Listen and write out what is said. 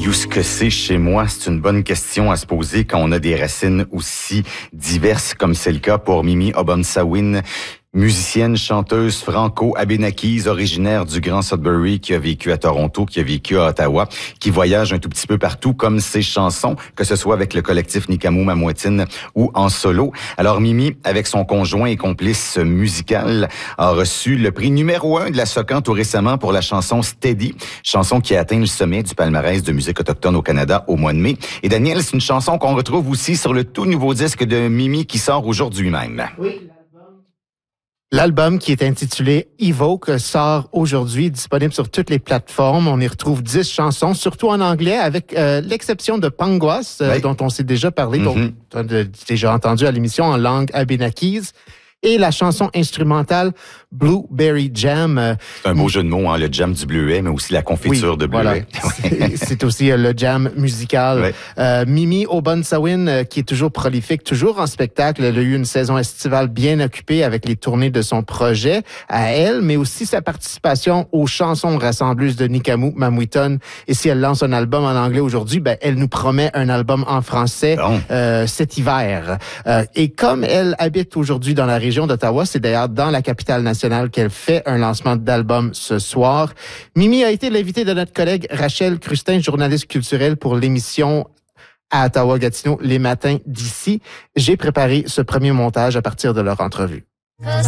D'où ce que c'est chez moi? C'est une bonne question à se poser quand on a des racines aussi diverses comme c'est le cas pour Mimi Obonsawin, musicienne, chanteuse franco-abénakise, originaire du Grand Sudbury, qui a vécu à Toronto, qui a vécu à Ottawa, qui voyage un tout petit peu partout, comme ses chansons, que ce soit avec le collectif Nikamu Mamouetine ou en solo. Alors Mimi, avec son conjoint et complice musical, a reçu le prix numéro 1 de la SOCAN tout récemment pour la chanson Steady, chanson qui a atteint le sommet du palmarès de musique autochtone au Canada au mois de mai. Et Daniel, c'est une chanson qu'on retrouve aussi sur le tout nouveau disque de Mimi qui sort aujourd'hui même. Oui. L'album qui est intitulé Evoke sort aujourd'hui, disponible sur toutes les plateformes. On y retrouve 10 chansons, surtout en anglais, avec l'exception de Pangwas, dont on s'est déjà parlé, dont on a déjà entendu à l'émission en langue abénakise. Et la chanson instrumentale Blueberry Jam. C'est un beau jeu de mots, hein, le jam du bleuet, mais aussi la confiture de bleuet. Voilà. C'est aussi le jam musical. Ouais. Mimi Obonsawin, qui est toujours prolifique, toujours en spectacle. Elle a eu une saison estivale bien occupée avec les tournées de son projet à elle, mais aussi sa participation aux chansons rassembleuses de Nikamu Mamouetine. Et si elle lance un album en anglais aujourd'hui, elle nous promet un album en français cet hiver. Et comme elle habite aujourd'hui dans la région d'Ottawa, c'est d'ailleurs dans la capitale nationale qu'elle fait un lancement d'album ce soir. Mimi a été l'invitée de notre collègue Rachel Crustin, journaliste culturelle pour l'émission à Ottawa-Gatineau les matins d'ici. J'ai préparé ce premier montage à partir de leur entrevue.